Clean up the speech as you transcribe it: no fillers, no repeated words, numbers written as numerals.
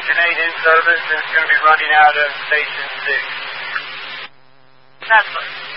Station 8 in service, and it's going to be running out of Station 6. That's what.